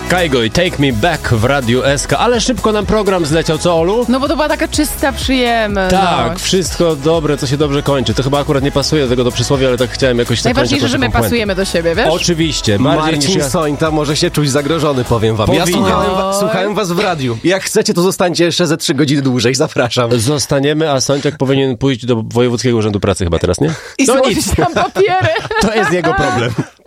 Kaigo i Take Me Back w Radiu SK, ale szybko nam program zleciał, co Olu? No bo to była taka czysta przyjemność. Tak, wszystko dobre, co się dobrze kończy. To chyba akurat nie pasuje do tego do przysłowia, ale tak chciałem jakoś zakończyć. Najważniejsze, że my pasujemy do siebie, wiesz? Oczywiście. Marcin Sońta może się czuć zagrożony, powiem wam. Ja słuchałem was w radiu. Jak chcecie, to zostańcie jeszcze ze 3 godziny dłużej, zapraszam. Zostaniemy, a Sończak powinien pójść do Wojewódzkiego Urzędu Pracy chyba teraz, nie? I złożyć tam papiery. To jest jego problem.